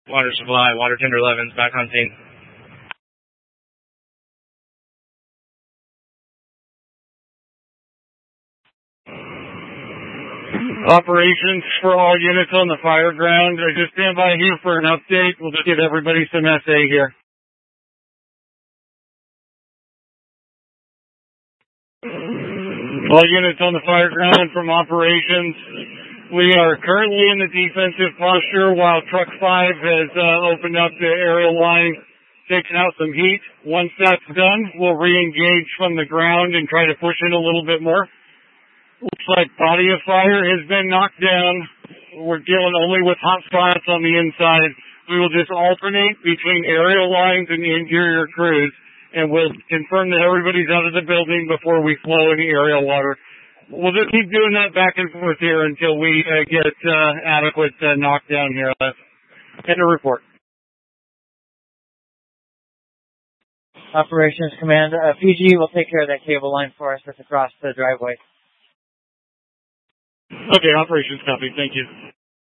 Water supply, water tender 11's back on scene. Operations for all units on the fire ground. I just stand by here for an update. We'll just give everybody some SA here. All units on the fire ground from operations. We are currently in the defensive posture while Truck 5 has opened up the aerial line, taken out some heat. Once that's done, we'll re-engage from the ground and try to push in a little bit more. Looks like body of fire has been knocked down. We're dealing only with hot spots on the inside. We will just alternate between aerial lines and the interior crews, and we'll confirm that everybody's out of the building before we flow any aerial water. We'll just keep doing that back and forth here until we get adequate knockdown here. End of report. Operations Command, PG will take care of that cable line for us that's across the driveway. Okay, operations copy. Thank you.